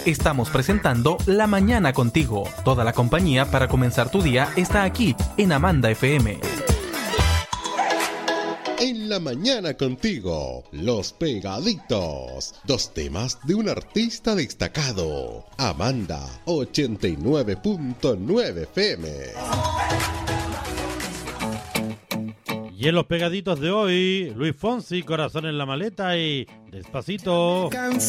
Estamos presentando La Mañana Contigo. Toda la compañía para comenzar tu día está aquí, en Amanda FM. En La Mañana Contigo, Los Pegaditos. 2 temas de un artista destacado. Amanda 89.9 FM. Y en Los Pegaditos de hoy, Luis Fonsi, Corazón en la Maleta y Despacito.